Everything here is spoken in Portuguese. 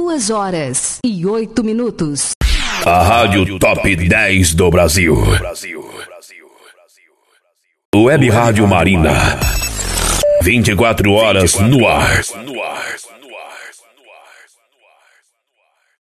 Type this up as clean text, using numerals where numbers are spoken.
2h08. A Rádio Top 10 do Brasil. Web Rádio Marina. 24 horas no ar.